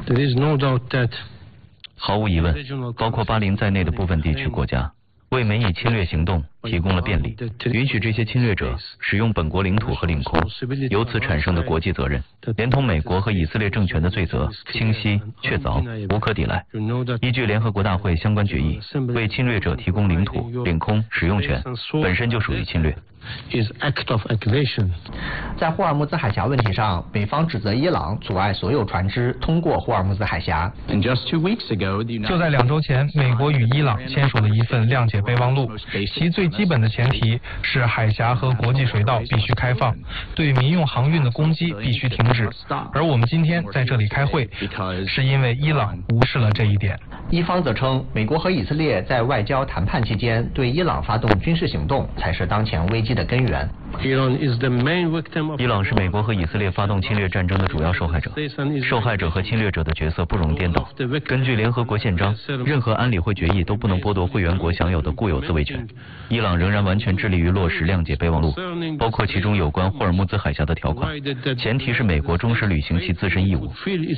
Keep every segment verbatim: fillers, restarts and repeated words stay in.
毫无疑问，包括巴林在内的部分地区国家为美以侵略行动提供了便利，允许这些侵略者使用本国领土和领空，由此产生的国际责任，连同美国和以色列政权的罪责清晰确凿，无可抵赖。依据联合国大会相关决议，为侵略者提供领土、领空使用权，本身就属于侵略。 在霍尔木兹海峡问题上，美方指责伊朗阻碍所有船只通过霍尔木兹海峡。 就在两周前，美国与伊朗签署了一份谅解备忘录，其最基本的前提是海峡和国际水道必须开放，对民用航运的攻击必须停止。而我们今天在这里开会，是因为伊朗无视了这一点。 伊方则称，美国和以色列在外交谈判期间对伊朗发动军事行动，才是当前危机的根源。 伊朗是美国和以色列发动侵略战争的主要受害者，受害者和侵略者的角色不容颠倒。根据联合国宪章，任何安理会决议都不能剥夺会员国享有的固有自卫权。伊朗仍然完全致力于落实谅解备忘录，包括其中有关霍尔木兹海峡的条款，前提是美国忠实履行其自身义务。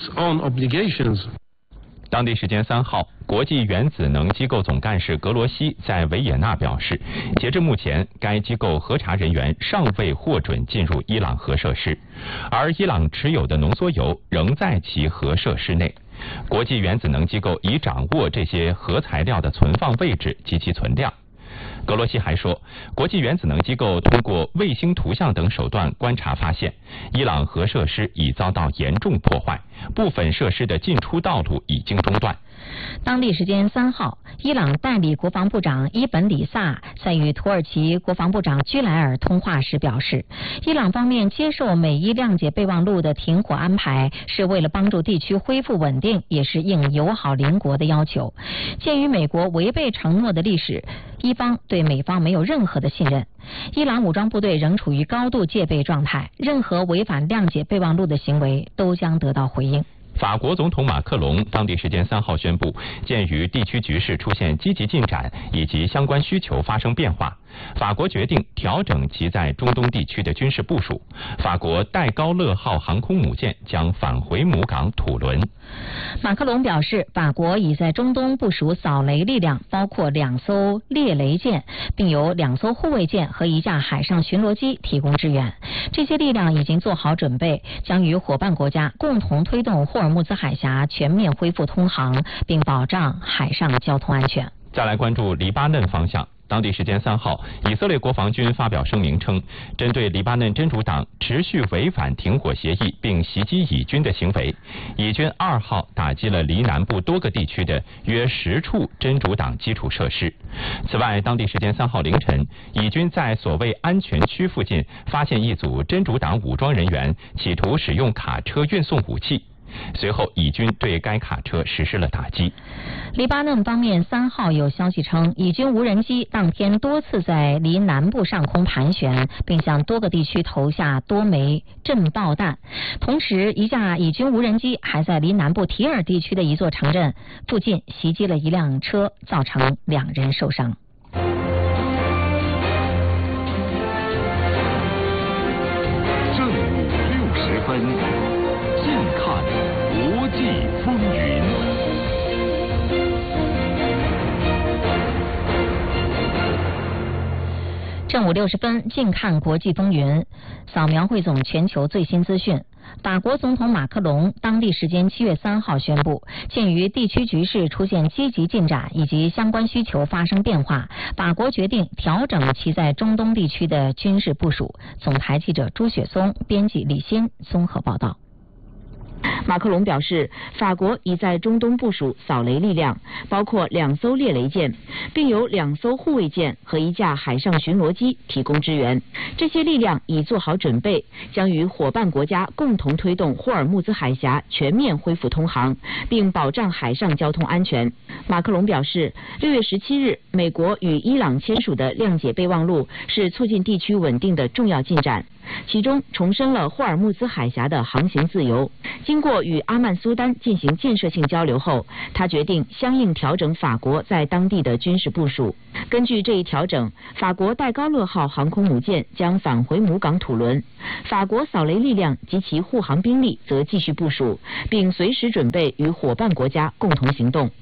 当地时间三号，国际原子能机构总干事格罗西在维也纳表示，截至目前，该机构核查人员尚未获准进入伊朗核设施，而伊朗持有的浓缩铀仍在其核设施内。国际原子能机构已掌握这些核材料的存放位置及其存量。格罗西还说，国际原子能机构通过卫星图像等手段观察发现，伊朗核设施已遭到严重破坏，部分设施的进出道路已经中断。 当地时间三号，伊朗代理国防部长伊本里萨在与土耳其国防部长居莱尔通话时表示，伊朗方面接受美伊谅解备忘录的停火安排，是为了帮助地区恢复稳定，也是应友好邻国的要求。鉴于美国违背承诺的历史，伊方对美方没有任何的信任。伊朗武装部队仍处于高度戒备状态，任何违反谅解备忘录的行为都将得到回应。 法国总统马克龙当地时间三号宣布，鉴于地区局势出现积极进展以及相关需求发生变化，法国决定调整其在中东地区的军事部署。法国戴高乐号航空母舰将返回母港土伦。 马克龙表示，法国已在中东部署扫雷力量，包括两艘猎雷舰，并由两艘护卫舰和一架海上巡逻机提供支援。这些力量已经做好准备，将与伙伴国家共同推动霍尔木兹海峡全面恢复通航，并保障海上交通安全。 再来关注黎巴嫩方向。当地时间三号，以色列国防军发表声明称，针对黎巴嫩真主党持续违反停火协议并袭击以军的行为，以军二号打击了黎南部多个地区的约十处真主党基础设施。此外，当地时间三号凌晨，以军在所谓安全区附近发现一组真主党武装人员企图使用卡车运送武器。随后，以军对该卡车实施了打击。 黎巴嫩方面三号有消息称，以军无人机当天多次在黎南部上空盘旋，并向多个地区投下多枚震爆弹。同时，一架以军无人机还在黎南部提尔地区的一座城镇附近袭击了一辆车，造成两人受伤。 正午六十分，近看国际风云。 正午六十分，近看国际风云，扫描汇总全球最新资讯。法国总统马克龙当地时间七月三号宣布，鉴于地区局势出现积极进展以及相关需求发生变化，法国决定调整其在中东地区的军事部署。总台记者朱雪松，编辑李欣综合报道。马克龙表示，法国已在中东部署扫雷力量，包括两艘猎雷舰，并由两艘护卫舰和一架海上巡逻机提供支援。这些力量已做好准备，将与伙伴国家共同推动霍尔木兹海峡全面恢复通航，并保障海上交通安全。马克龙表示，六月十七日，美国与伊朗签署的谅解备忘录是促进地区稳定的重要进展。 其中重申了霍尔木兹海峡的航行自由。经过与阿曼苏丹进行建设性交流后，他决定相应调整法国在当地的军事部署。根据这一调整，法国戴高乐号航空母舰将返回母港土伦，法国扫雷力量及其护航兵力则继续部署，并随时准备与伙伴国家共同行动。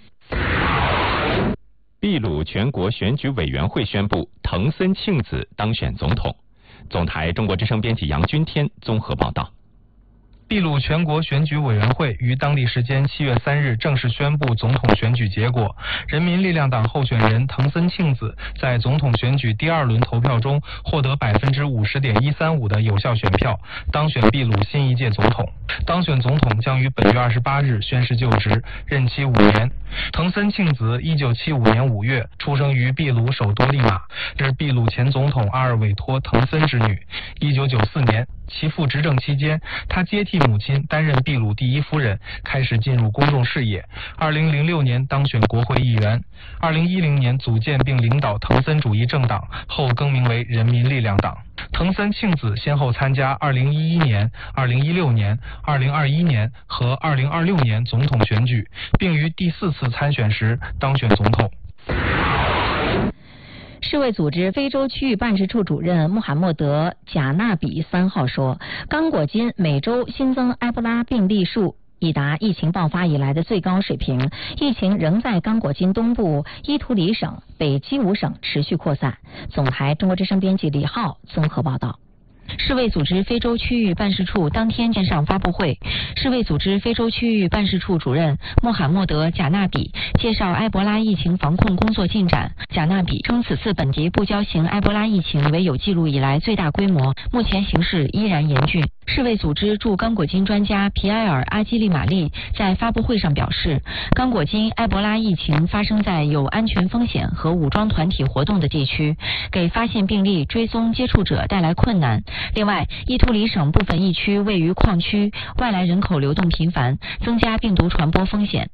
秘鲁全国选举委员会宣布，藤森庆子当选总统。总台中国之声编辑杨君天综合报道。 秘鲁全国选举委员会于当地时间七月三日正式宣布总统选举结果。人民力量党候选人藤森庆子在总统选举第二轮投票中获得百分之五十点一三五的有效选票，当选秘鲁新一届总统。当选总统将于本月二十八日宣誓就职，任期五年。藤森庆子一九七五年五月出生于秘鲁首都利马，是秘鲁前总统阿尔韦托·藤森之女。一九九四年，其父执政期间，她接替母亲担任秘鲁第一夫人，开始进入公众视野。二零零六年当选国会议员，二零一零年组建并领导藤森主义政党，后更名为人民力量党。藤森庆子先后参加二零一一年、二零一六年、二零二一年和二零二六年总统选举，并于第四次参选时当选总统。 世卫组织非洲区域办事处主任穆罕默德·贾纳比三号说，刚果金每周新增埃博拉病例数已达疫情爆发以来的最高水平，疫情仍在刚果金东部伊图里省、北基伍省持续扩散。总台中国之声编辑李浩综合报道。世卫组织非洲区域办事处当天线上发布会，世卫组织非洲区域办事处主任穆罕默德·贾纳比介绍埃博拉疫情防控工作进展。贾纳比称，此次本地布交型埃博拉疫情为有记录以来最大规模，目前形势依然严峻。世卫组织驻刚果金专家皮埃尔·阿基利玛丽在发布会上表示，刚果金埃博拉疫情发生在有安全风险和武装团体活动的地区，给发现病例、追踪接触者带来困难。另外，伊图里省部分疫区位于矿区，外来人口流动频繁，增加病毒传播风险。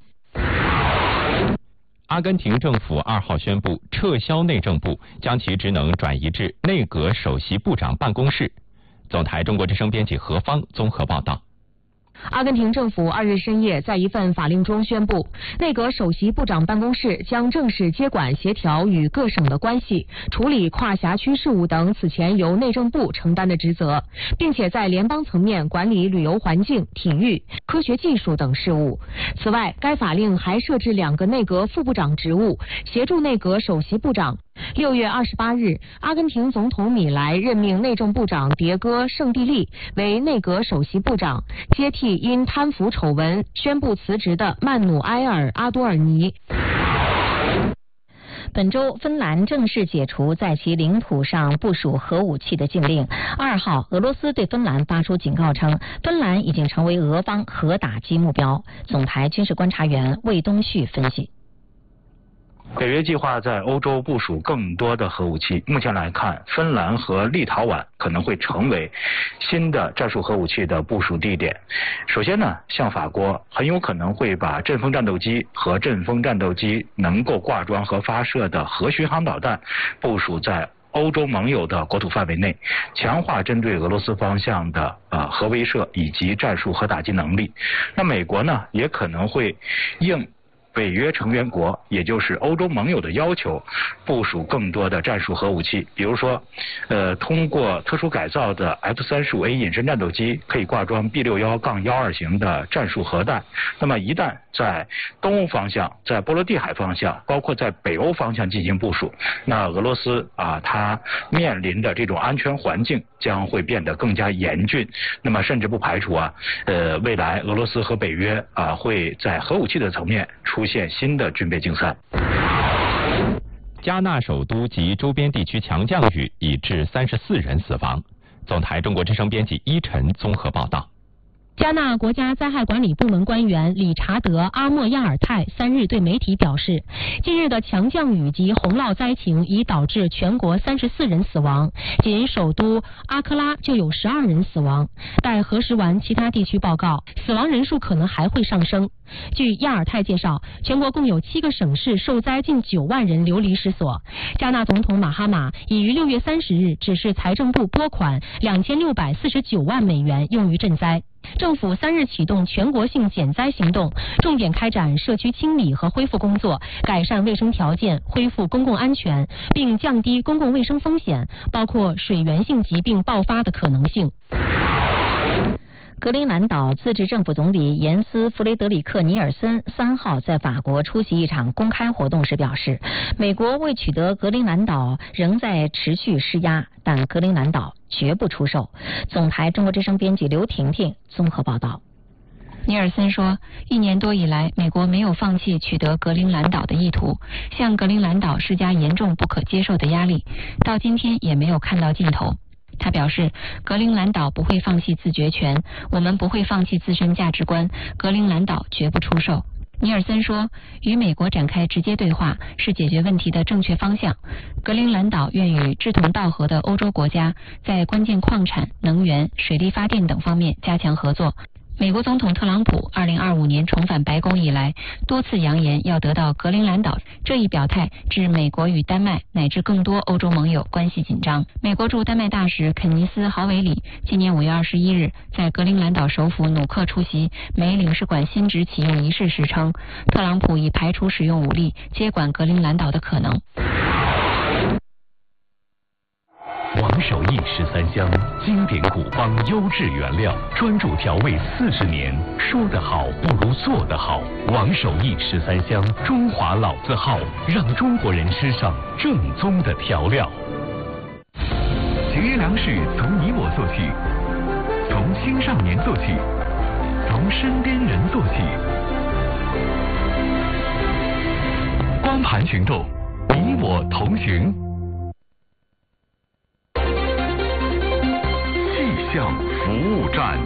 阿根廷政府二号宣布撤销内政部，将其职能转移至内阁首席部长办公室。总台中国之声编辑何芳综合报道。 阿根廷政府二日深夜在一份法令中宣布，内阁首席部长办公室将正式接管协调与各省的关系，处理跨辖区事务等此前由内政部承担的职责，并且在联邦层面管理旅游环境、体育、科学技术等事务。此外，该法令还设置两个内阁副部长职务，协助内阁首席部长。六月二十八日，阿根廷总统米莱任命内政部长迭戈·圣蒂利为内阁首席部长，接替因贪腐丑闻宣布辞职的曼努埃尔·阿多尔尼。 本周，芬兰正式解除在其领土上部署核武器的禁令。二号，俄罗斯对芬兰发出警告称，芬兰已经成为俄方核打击目标。总台军事观察员魏东旭分析。 北约计划在欧洲部署更多的核武器。目前来看，芬兰和立陶宛可能会成为新的战术核武器的部署地点。首先呢，像法国很有可能会把阵风战斗机和阵风战斗机能够挂装和发射的核巡航导弹部署在欧洲盟友的国土范围内，强化针对俄罗斯方向的呃核威慑以及战术核打击能力。那美国呢，也可能会应北约成员国，也就是欧洲盟友的要求，部署更多的战术核武器。比如说，呃，通过特殊改造的 F 三十五 A 隐身战斗机可以挂装 B 六一一二 型的战术核弹。那么一旦在东欧方向、在波罗的海方向，包括在北欧方向进行部署，那俄罗斯啊，它面临的这种安全环境将会变得更加严峻。那么甚至不排除啊，呃，未来俄罗斯和北约啊会在核武器的层面出现新的军备竞赛。 加纳首都及周边地区强降雨，已致三十四人死亡。总台中国之声编辑依晨综合报道。 加纳国家灾害管理部门官员理查德·阿莫亚尔泰三日对媒体表示，近日的强降雨及洪涝灾情已导致全国三十四人死亡，仅首都阿克拉就有十二人死亡。待核实完其他地区报告，死亡人数可能还会上升。据亚尔泰介绍，全国共有七个省市受灾近九万人流离失所。加纳总统马哈马已于六月三十日指示财政部拨款两千六百四十九万美元用于赈灾。政府三日启动全国性减灾行动，重点开展社区清理和恢复工作，改善卫生条件，恢复公共安全，并降低公共卫生风险，包括水源性疾病爆发的可能性。 格陵兰岛自治政府总理严斯·弗雷德里克·尼尔森三号在法国出席一场公开活动时表示，美国为取得格陵兰岛仍在持续施压，但格陵兰岛绝不出售。总台中国之声编辑刘婷婷综合报道。 尼尔森说，一年多以来，美国没有放弃取得格陵兰岛的意图，向格陵兰岛施加严重不可接受的压力，到今天也没有看到尽头。他表示，格陵兰岛不会放弃自决权，我们不会放弃自身价值观，格陵兰岛绝不出售。尼尔森说，与美国展开直接对话是解决问题的正确方向。格陵兰岛愿与志同道合的欧洲国家在关键矿产、能源、水力发电等方面加强合作。美国总统特朗普二零二五年重返白宫以来，多次扬言要得到格陵兰岛，这一表态致美国与丹麦乃至更多欧洲盟友关系紧张。美国驻丹麦大使肯尼斯·豪维里今年五月二十一日在格陵兰岛首府努克出席美领事馆新址启用仪式时称，特朗普已排除使用武力接管格陵兰岛的可能。 王守义十三香，经典古方优质原料，专注调味四十年。说得好不如做得好。王守义十三香，中华老字号，让中国人吃上正宗的调料。节约粮食从你我做起，从青少年做起，从身边人做起。光盘行动，你我同行。气象服务站。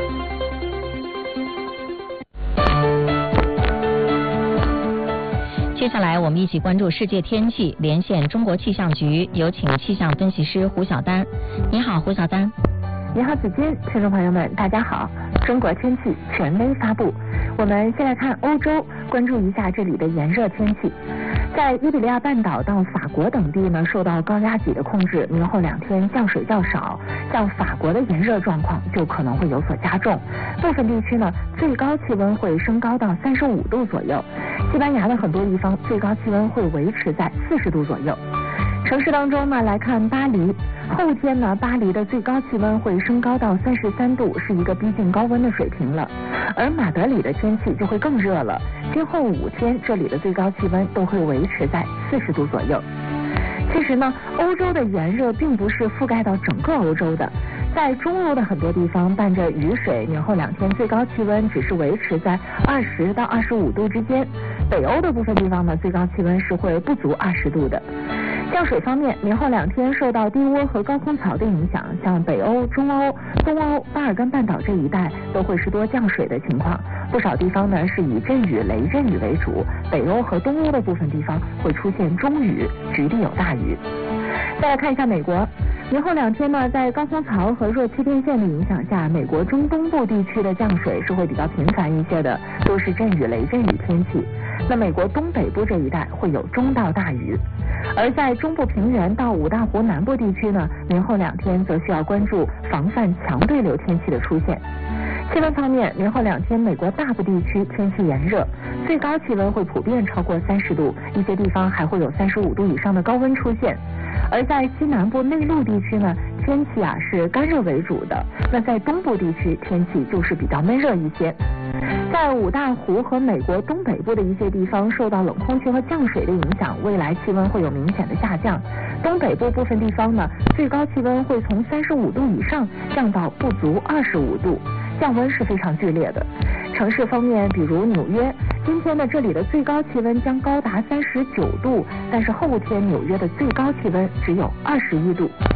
接下来我们一起关注世界天气，连线中国气象局，有请气象分析师胡晓丹。你好，胡晓丹。 你好，子君，听众朋友们，大家好。中国天气权威发布，我们先来看欧洲，关注一下这里的炎热天气。在伊比利亚半岛到法国等地呢，受到高压脊的控制，明后两天降水较少，像法国的炎热状况就可能会有所加重。部分地区呢，最高气温会升高到三十五度左右。西班牙的很多地方最高气温会维持在四十度左右。城市当中呢，来看巴黎，后天呢，巴黎的最高气温会升高到三十三度，是一个逼近高温的水平了。而马德里的天气就会更热了，今后五天这里的最高气温都会维持在四十度左右。其实呢，欧洲的炎热并不是覆盖到整个欧洲的，在中欧的很多地方伴着雨水，明后两天最高气温只是维持在二十到二十五度之间。北欧的部分地方呢，最高气温是会不足二十度的。降水方面，明后两天受到低涡和高空槽的影响，像北欧、中欧、东欧、巴尔干半岛这一带都会是多降水的情况。不少地方呢是以阵雨、雷阵雨为主，北欧和东欧的部分地方会出现中雨，局地有大雨。再来看一下美国，明后两天呢，在高空槽和弱气垫线的影响下，美国中东部地区的降水是会比较频繁一些的，都是阵雨、雷阵雨天气。那美国东北部这一带会有中到大雨，而在中部平原到五大湖南部地区呢，明后两天则需要关注防范强对流天气的出现。气温方面，明后两天美国大部地区天气炎热，最高气温会普遍超过三十度，一些地方还会有三十五度以上的高温出现。而在西南部内陆地区呢，天气啊是干热为主的，那在东部地区天气就是比较闷热一些。在五大湖和美国东北部的一些地方受到冷空气和降水的影响，未来气温会有明显的下降。东北部部分地方呢，最高气温会从三十五度以上降到不足二十五度，降温是非常剧烈的。城市方面，比如纽约，今天呢这里的最高气温将高达三十九度，但是后天纽约的最高气温只有二十一度。波士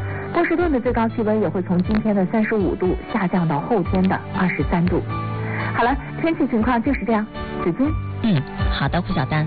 士顿的最高气温也会从今天的三十五度下降到后天的二十三度。好了，天气情况就是这样。子金， 嗯，好的，胡小丹。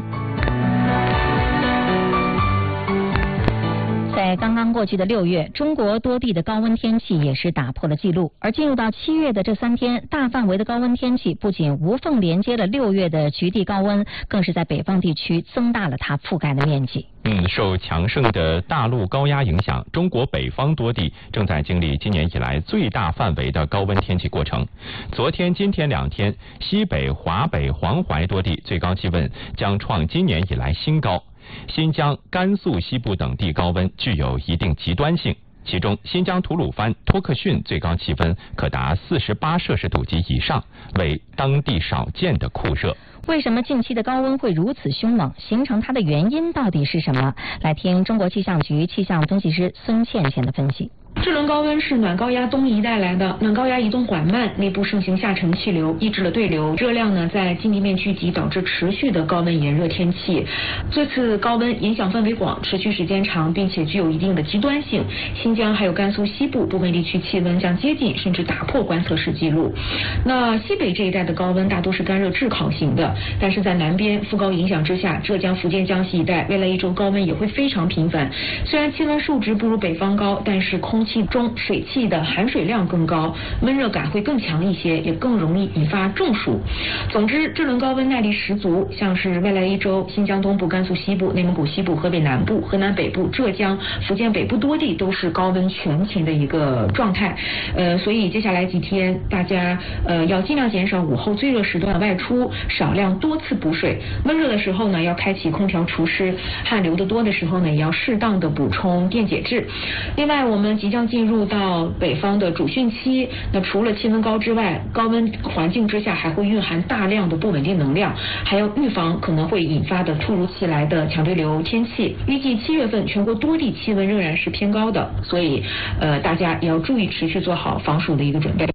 在刚刚过去的六月，中国多地的高温天气也是打破了记录。而进入到七月的这三天，大范围的高温天气不仅无缝连接了六月的局地高温，更是在北方地区增大了它覆盖的面积。 嗯，受强盛的大陆高压影响，中国北方多地正在经历今年以来最大范围的高温天气过程。昨天、今天两天，西北、华北、黄淮多地最高气温将创今年以来新高。新疆、甘肃西部等地高温具有一定极端性，其中新疆吐鲁番、托克逊最高气温可达四十八摄氏度及以上，为当地少见的酷热。 为什么近期的高温会如此凶猛？形成它的原因到底是什么？来听中国气象局气象分析师孙倩倩的分析。 这轮高温是暖高压东移带来的，暖高压移动缓慢，内部盛行下沉气流，抑制了对流，热量呢在近地面聚集，导致持续的高温炎热天气。这次高温影响范围广，持续时间长，并且具有一定的极端性。新疆还有甘肃西部部分地区气温将接近甚至打破观测室记录。那西北这一带的高温大多是干热炙烤型的，但是在南边副高影响之下，浙江、福建、江西一带未来一周高温也会非常频繁。虽然气温数值不如北方高，但是空气中水汽的含水量更高，闷热感会更强一些，也更容易引发中暑。总之，这轮高温耐力十足，像是未来一周，新疆东部、甘肃西部、内蒙古西部、河北南部、河南北部、浙江、福建北部多地都是高温全勤的一个状态。呃，所以接下来几天，大家呃要尽量减少午后最热时段外出，少量多次补水。闷热的时候呢，要开启空调除湿；汗流得多的时候呢，也要适当的补充电解质。另外，我们即将进入到北方的主汛期，那除了气温高之外，高温环境之下还会蕴含大量的不稳定能量，还要预防可能会引发的突如其来的强对流天气。预计七月份全国多地气温仍然是偏高的，所以呃大家也要注意持续做好防暑的一个准备。